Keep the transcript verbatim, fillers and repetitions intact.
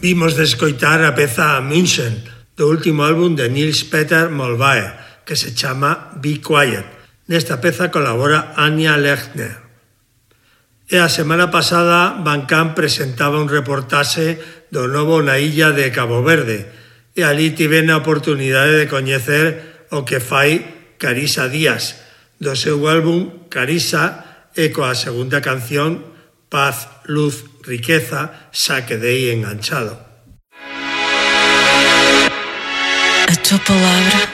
Vimos de escoitar a peza München, do último álbum de Nils Petter Molvær, que se chama Be Quiet. Nesta peza colabora Anja Lechner. E a semana pasada Bandcamp presentaba un reportaxe do novo na illa de Cabo Verde, e ali tive a oportunidade de coñecer o que fai Carissa Díaz, do seu álbum Carissa, e coa segunda canción Paz, Luz, Riqueza, xa quedei enganchado. A tua palavra